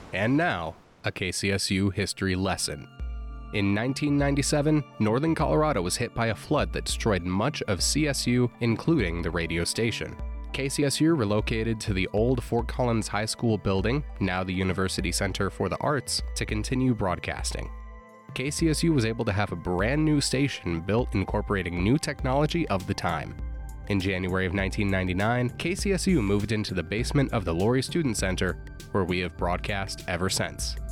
And now, a KCSU history lesson. In 1997, northern Colorado was hit by a flood that destroyed much of CSU, including the radio station. KCSU relocated to the old Fort Collins High School building, now the University Center for the Arts, to continue broadcasting. KCSU was able to have a brand new station built incorporating new technology of the time. In January of 1999, KCSU moved into the basement of the Laurie Student Center, where we have broadcast ever since.